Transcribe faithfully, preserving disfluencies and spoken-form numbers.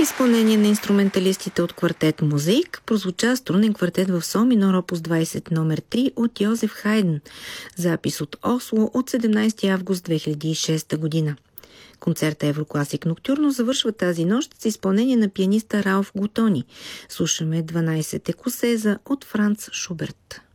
изпълнение на инструменталистите от квартет Мозаик прозвуча струнен квартет в сол минор опус двайсет номер три от Йозеф Хайден, запис от Осло от седемнайсети август две хиляди и шеста година. Концерта Еврокласик Ноктюрно завършва тази нощ с изпълнение на пианиста Ралф Готони. Слушаме дванайсет екосеза от Франц Шуберт.